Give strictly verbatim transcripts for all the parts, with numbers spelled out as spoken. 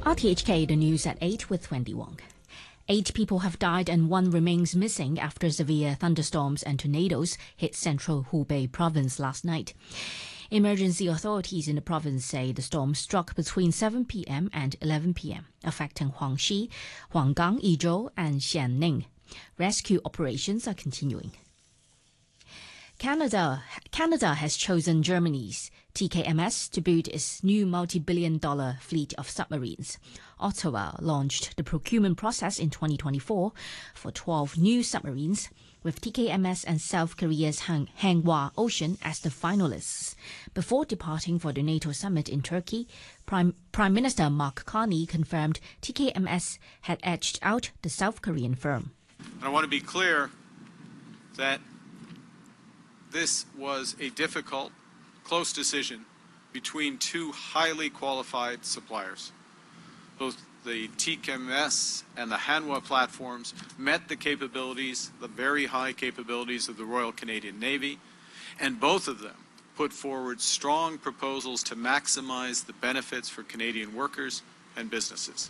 R T H K, the news at eight with Wendy Wong. Eight people have died and one remains missing after severe thunderstorms and tornadoes hit central Hubei province last night. Emergency authorities in the province say the storm struck between seven p m and eleven p m, affecting Huangxi, Huanggang, Yizhou, and Xianning. Rescue operations are continuing. Canada, Canada has chosen Germany's T K M S to build its new multi-billion dollar fleet of submarines. Ottawa launched the procurement process in twenty twenty-four for twelve new submarines, with T K M S and South Korea's Han- Hanwha Ocean as the finalists. Before departing for the NATO summit in Turkey, Prime, Prime Minister Mark Carney confirmed T K M S had edged out the South Korean firm. I want to be clear that this was a difficult, close decision between two highly qualified suppliers. Both the T K M S and the Hanwha platforms met the capabilities, the very high capabilities of the Royal Canadian Navy, and both of them put forward strong proposals to maximize the benefits for Canadian workers and businesses.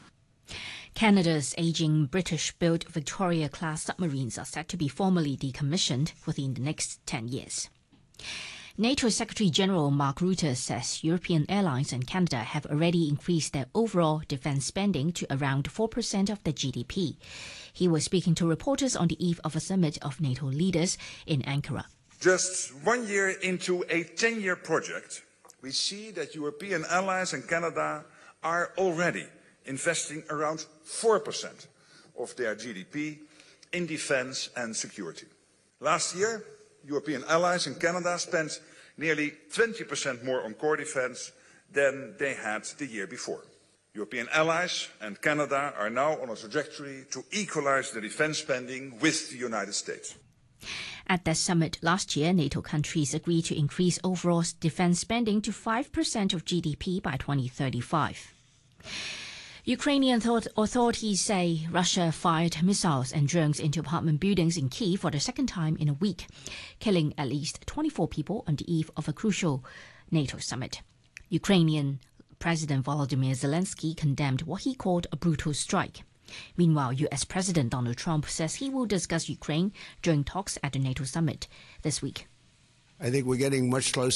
Canada's aging British-built Victoria-class submarines are set to be formally decommissioned within the next ten years. NATO Secretary-General Mark Rutte says European airlines and Canada have already increased their overall defence spending to around four percent of their G D P. He was speaking to reporters on the eve of a summit of NATO leaders in Ankara. Just one year into a ten-year project, we see that European allies and Canada are already investing around four percent of their G D P in defence and security. Last year, European allies and Canada spent nearly twenty percent more on core defence than they had the year before. European allies and Canada are now on a trajectory to equalise the defence spending with the United States. At that summit last year, NATO countries agreed to increase overall defence spending to five percent of G D P by twenty thirty-five. Ukrainian authorities say Russia fired missiles and drones into apartment buildings in Kyiv for the second time in a week, killing at least twenty-four people on the eve of a crucial NATO summit. Ukrainian President Volodymyr Zelensky condemned what he called a brutal strike. Meanwhile, U S President Donald Trump says he will discuss Ukraine during talks at the NATO summit this week. I think we're getting much closer